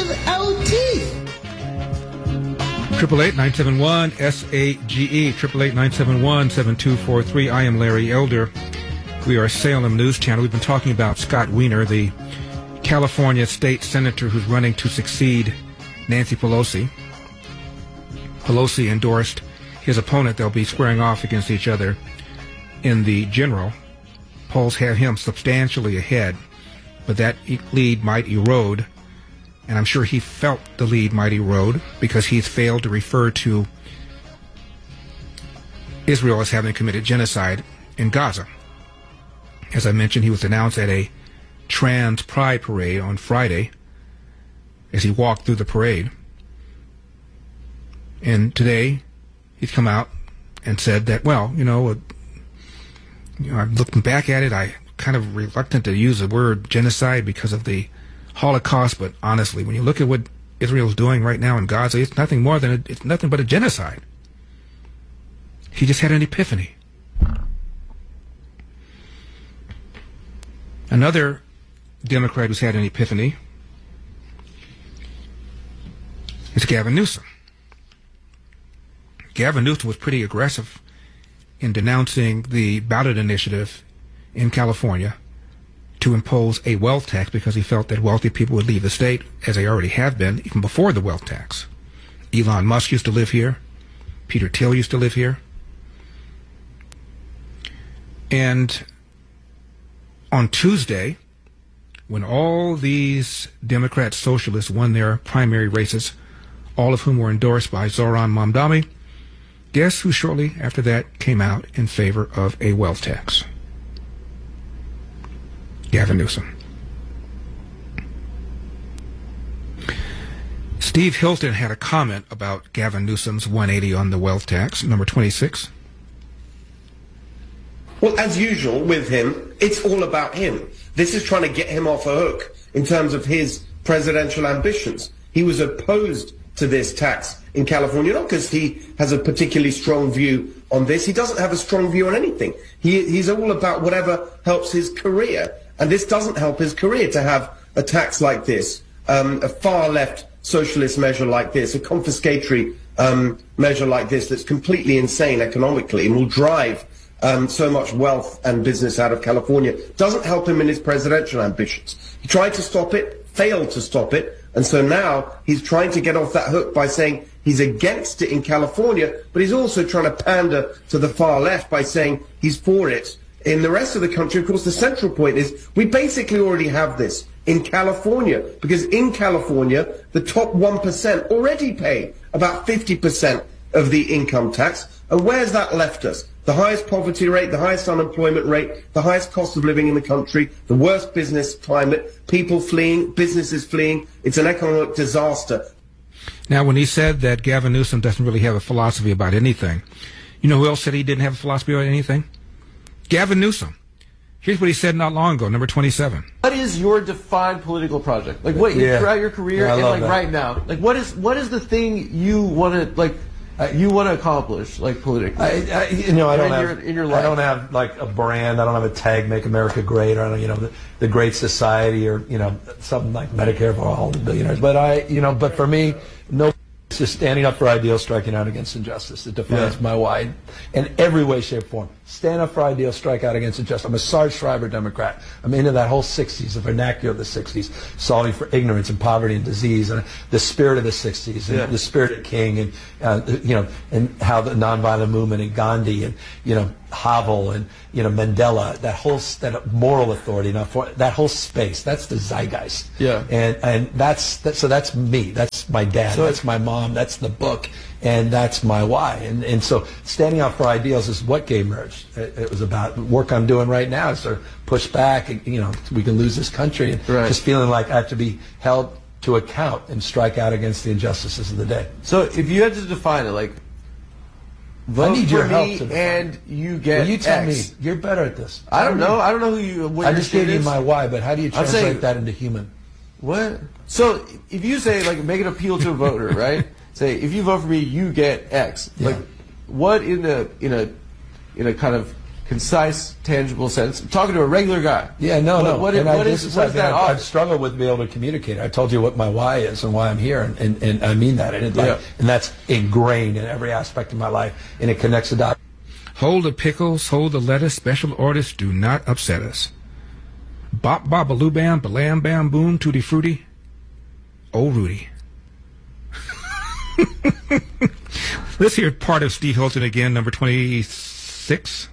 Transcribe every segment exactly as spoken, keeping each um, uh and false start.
without teeth. Triple eight nine seven one S A G E. Triple eight nine seven one seven two four three. I am Larry Elder. We are a Salem News Channel. We've been talking about Scott Wiener, the California state senator who's running to succeed Nancy Pelosi. Pelosi endorsed his opponent. They'll be squaring off against each other in the general. Polls have him substantially ahead, but that lead might erode, and I'm sure he felt the lead might erode because he's failed to refer to Israel as having committed genocide in Gaza. As I mentioned, he was announced at a trans pride parade on Friday as he walked through the parade. And today, he's come out and said that, well, you know, uh, you know, I'm looking back at it, I kind of reluctant to use the word genocide because of the Holocaust, but honestly, when you look at what Israel's doing right now in Gaza, it's nothing more than a, it's nothing but a genocide. He just had an epiphany. Another Democrat who's had an epiphany is Gavin Newsom. Gavin Newsom was pretty aggressive in denouncing the ballot initiative in California to impose a wealth tax because he felt that wealthy people would leave the state, as they already have been, even before the wealth tax. Elon Musk used to live here. Peter Thiel used to live here. And on Tuesday, when all these Democrat socialists won their primary races, all of whom were endorsed by Zoran Mamdani, guess who shortly after that came out in favor of a wealth tax? Gavin Newsom. Steve Hilton had a comment about Gavin Newsom's one eighty on the wealth tax, number twenty-six. Well, as usual with him, it's all about him. This is trying to get him off a hook in terms of his presidential ambitions. He was opposed to this tax in California, not because he has a particularly strong view on this. He doesn't have a strong view on anything. He, he's all about whatever helps his career. And this doesn't help his career to have a tax like this, um, a far-left socialist measure like this, a confiscatory um, measure like this that's completely insane economically and will drive Um, so much wealth and business out of California. Doesn't help him in his presidential ambitions. He tried to stop it, failed to stop it, and so now he's trying to get off that hook by saying he's against it in California, but he's also trying to pander to the far left by saying he's for it in the rest of the country. Of course, the central point is we basically already have this in California, because in California, the top one percent already pay about fifty percent of the income tax. And where's that left us? The highest poverty rate, the highest unemployment rate, the highest cost of living in the country, the worst business climate, people fleeing, businesses fleeing. It's an economic disaster. Now, when he said that Gavin Newsom doesn't really have a philosophy about anything, you know who else said he didn't have a philosophy about anything? Gavin Newsom. Here's what he said not long ago, number twenty-seven. What is your defined political project? Like, what, yeah. throughout your career yeah, and, like, that. right now? Like, what is what is the thing you want to, like, Uh, you want to accomplish, like, politically? I, I, you know, I don't in have. Your, in your life. I don't have like a brand. I don't have a tag. Make America Great, or you know, the, the Great Society, or you know, something like Medicare for all the billionaires. But I, you know, but for me, no. It's just standing up for ideals, striking out against injustice. It defines yeah. my why in every way, shape, form. Stand up for ideals, strike out against injustice. I'm a Sarge Schreiber Democrat. I'm into that whole sixties, the vernacular of the sixties, solving for ignorance and poverty and disease, and the spirit of the sixties, and yeah. the spirit of King, and uh, you know, and how the nonviolent movement, and Gandhi, and you know, Havel, and you know, Mandela, that whole that moral authority, you know, for that whole space. That's the zeitgeist. Yeah. And and that's that, so that's me. That's my dad. So that's my mom. That's the book, and that's my why. And and so standing up for ideals is what Gay Merge. It, it was about work I'm doing right now is to push back. And, you know, we can lose this country, and right. just feeling like I have to be held to account and strike out against the injustices of the day. So if you had to define it, like, vote I need for your help me to define and you get well, you tell X. me. You're better at this. I don't know. I don't know who you. What I your just gave you is. my why, but how do you translate saying, that into human? What? So if you say, like, make an appeal to a voter, right? Say, if you vote for me, you get X. Yeah. Like, what in a in a in a kind of concise, tangible sense. I'm talking to a regular guy. Yeah, no, what, no. What, and what, I, is, this is what is something that? I've, I've struggled with being able to communicate. I told you what my why is and why I'm here, and, and, and I mean that. And, it, like, Yeah. and that's ingrained in every aspect of my life, and it connects the dots. Hold the pickles, hold the lettuce. Special orders do not upset us. Bop, bop, baloo, bam, balam, bam, boom, tutti frutti. Oh, Rudy. Let's hear part of Steve Hilton again, number twenty-six.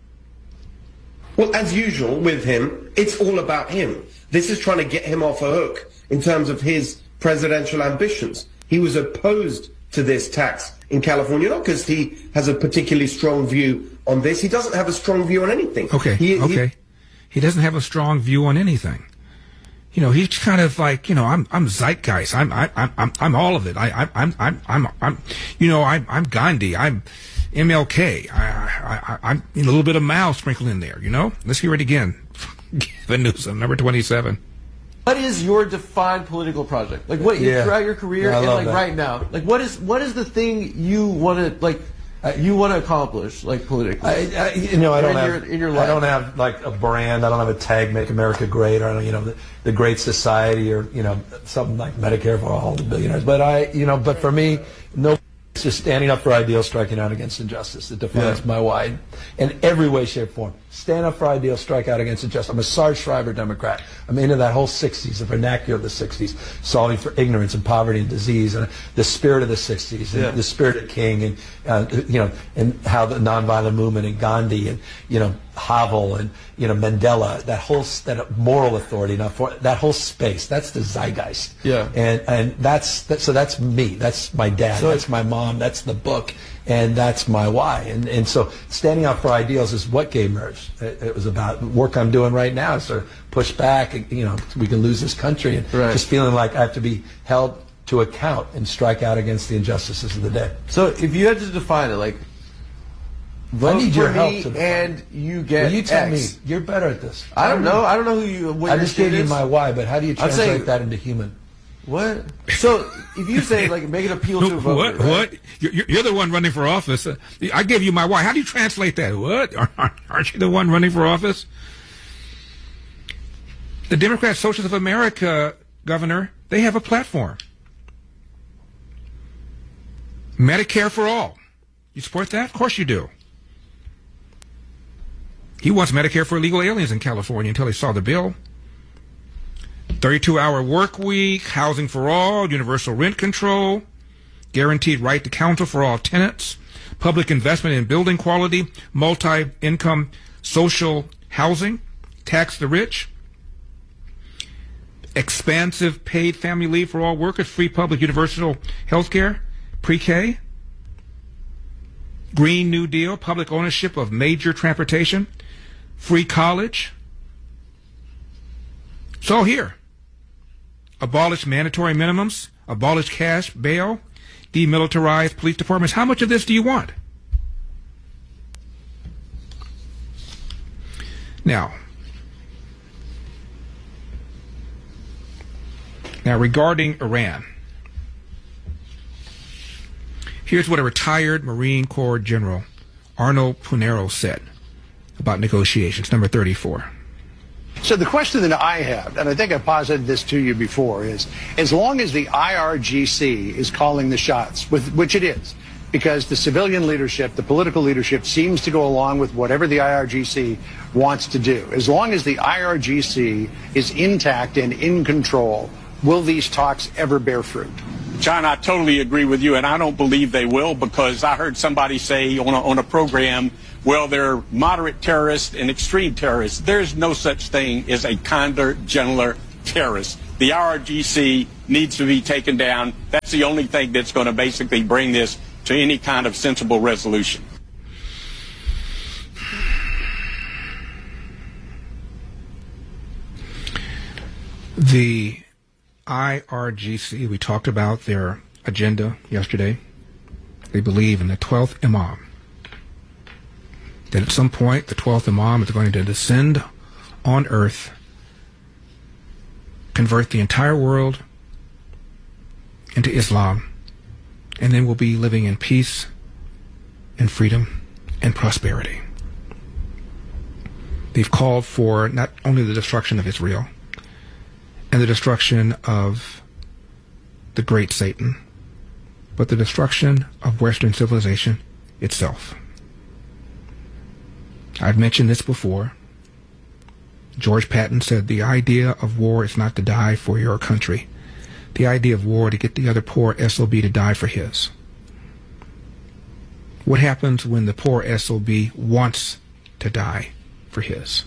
Well, as usual with him, it's all about him. This is trying to get him off a hook in terms of his presidential ambitions. He was opposed to this tax in California, not because he has a particularly strong view on this. He doesn't have a strong view on anything. Okay, He- he- okay. He doesn't have a strong view on anything. You know, he's kind of like, you know, I'm I'm zeitgeist. I'm I, I'm I'm I'm all of it. I I I'm I'm I'm I'm you know, I'm I'm Gandhi. I'm M L K. I I, I I'm a little bit of Mao sprinkled in there. You know. Let's hear it again. Gavin Newsom, number twenty-seven. What is your defined political project? Like what Yeah. throughout your career Yeah, I and love like that. right now? Like what is what is the thing you want to like uh, you want to accomplish like politically? I, I, you know, I don't in have. your- in your I life. don't have like a brand. I don't have a tag, "Make America Great," or I don't, you know, the, the Great Society, or you know, something like Medicare for all the billionaires. But I, you know, but for me, no. It's just standing up for ideals, striking out against injustice. It defines Yeah. my why in every way, shape, form. Stand up for ideals, strike out against injustice. I'm a Sarge Shriver Democrat. I'm into that whole sixties, the vernacular of the sixties, solving for ignorance and poverty and disease, and the spirit of the sixties, and Yeah. the spirit of King, and uh, you know, and how the nonviolent movement, and Gandhi, and you know, Havel, and you know, Mandela, that whole s- that moral authority, not for that whole space. That's the zeitgeist. Yeah. And and that's that, so that's me. That's my dad. So that's my mom. That's the book, and that's my why. And and so standing up for ideals is what Gay Merge. It, it was about. Work I'm doing right now is to push back. You know, we can lose this country, and Right. just feeling like I have to be held to account and strike out against the injustices of the day. So if you had to define it, like vote need for your me help to define and you get Well, you tell X. me. You're better at this. I don't know. I don't know who you. What I your just gave shit you is. my why, but how do you I'm translate saying- that into human? What? So if you say like make an appeal to a voter, What? right? What? You're, you're the one running for office. Uh, I gave you my why. How do you translate that? What? Aren't you the one running for office? The Democrat Socialists of America, Governor, they have a platform. Medicare for all. You support that? Of course you do. He wants Medicare for illegal aliens in California until he saw the bill. thirty-two hour work week, housing for all, universal rent control, guaranteed right to counsel for all tenants, public investment in building quality, multi-income social housing, tax the rich, expansive paid family leave for all workers, free public universal health care, pre-K, Green New Deal, public ownership of major transportation, free college. It's all here. Abolish mandatory minimums, abolish cash bail, demilitarize police departments. How much of this do you want? Now, now regarding Iran, here's what a retired Marine Corps General, Arnold Punero, said about negotiations. Number thirty-four. So the question that I have, and I think I posited this to you before, is as long as the I R G C is calling the shots, with, which it is, because the civilian leadership, the political leadership seems to go along with whatever the I R G C wants to do. As long as the I R G C is intact and in control, will these talks ever bear fruit? John, I totally agree with you, and I don't believe they will, because I heard somebody say on a, on a program, well, they're moderate terrorists and extreme terrorists. There's no such thing as a kinder, gentler terrorist. The I R G C needs to be taken down. That's the only thing that's going to basically bring this to any kind of sensible resolution. The I R G C, we talked about their agenda yesterday. They believe in the twelfth Imam. That at some point, the twelfth Imam is going to descend on earth, convert the entire world into Islam, and then we'll be living in peace and freedom and prosperity. They've called for not only the destruction of Israel and the destruction of the great Satan, but the destruction of Western civilization itself. I've mentioned this before. George Patton said the idea of war is not to die for your country. The idea of war to get the other poor S O B to die for his. What happens when the poor S O B wants to die for his?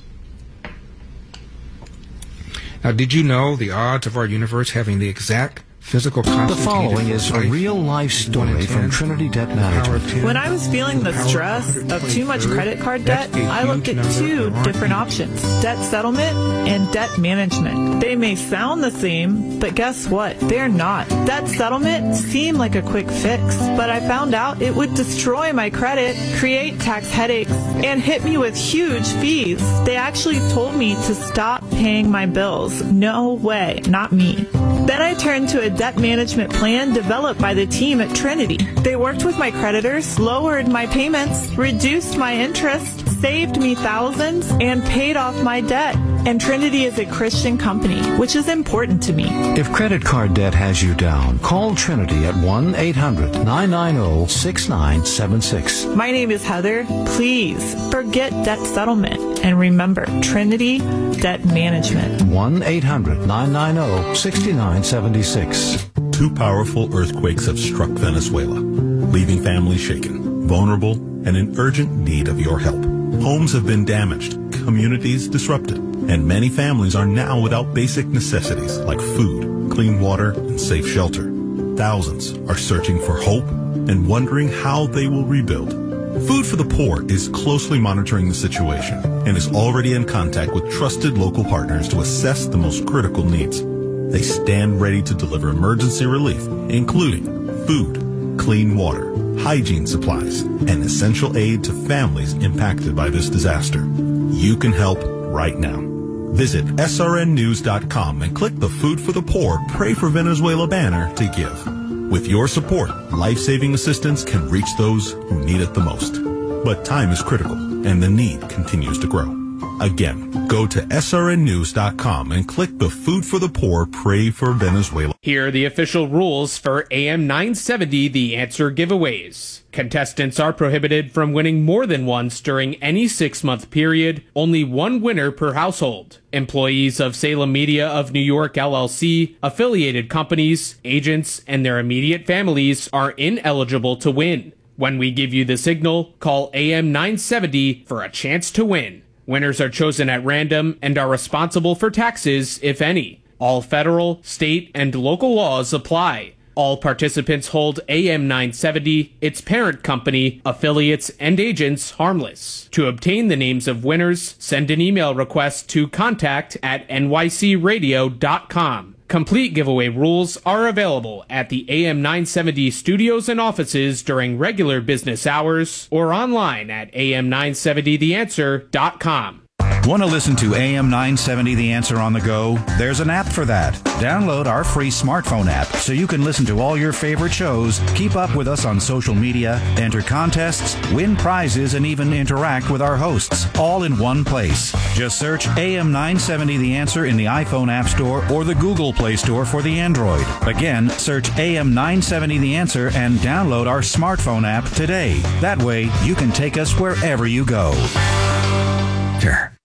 Now, did you know the odds of our universe having the exact physical The following is a real-life story from Trinity Debt Management. When I was feeling the stress of too much credit card debt, I looked at two different options, debt settlement and debt management. They may sound the same, but guess what? They're not. Debt settlement seemed like a quick fix, but I found out it would destroy my credit, create tax headaches, and hit me with huge fees. They actually told me to stop paying my bills. No way, not me. Then I turned to a debt management plan developed by the team at Trinity. They worked with my creditors, lowered my payments, reduced my interest, saved me thousands, and paid off my debt. And Trinity is a Christian company, which is important to me. If credit card debt has you down, call Trinity at one eight hundred nine nine zero six nine seven six. My name is Heather. Please forget debt settlement and remember Trinity Debt Management. one eight hundred nine nine zero six nine seven six. Two powerful earthquakes have struck Venezuela, leaving families shaken, vulnerable, and in urgent need of your help. Homes have been damaged, communities disrupted, and many families are now without basic necessities like food, clean water, and safe shelter. Thousands are searching for hope and wondering how they will rebuild. Food for the Poor is closely monitoring the situation and is already in contact with trusted local partners to assess the most critical needs. They stand ready to deliver emergency relief, including food, clean water, hygiene supplies, and essential aid to families impacted by this disaster. You can help right now. Visit S R N news dot com and click the Food for the Poor Pray for Venezuela banner to give. With your support, life-saving assistance can reach those who need it the most. But time is critical, and the need continues to grow. Again, go to S R N news dot com and click the Food for the Poor Pray for Venezuela. Here are the official rules for A M nine seventy The Answer giveaways. Contestants are prohibited from winning more than once during any six-month period, only one winner per household. Employees of Salem Media of New York L L C, affiliated companies, agents, and their immediate families are ineligible to win. When we give you the signal, call A M nine seventy for a chance to win. Winners are chosen at random and are responsible for taxes, if any. All federal, state, and local laws apply. All participants hold A M nine seventy, its parent company, affiliates, and agents harmless. To obtain the names of winners, send an email request to contact at N Y C radio dot com. Complete giveaway rules are available at the A M nine seventy studios and offices during regular business hours or online at A M nine seventy the answer dot com. Want to listen to A M nine seventy The Answer on the go? There's an app for that. Download our free smartphone app so you can listen to all your favorite shows, keep up with us on social media, enter contests, win prizes, and even interact with our hosts, all in one place. Just search A M nine seventy The Answer in the iPhone App Store or the Google Play Store for the Android. Again, search A M nine seventy The Answer and download our smartphone app today. That way, you can take us wherever you go. Sure.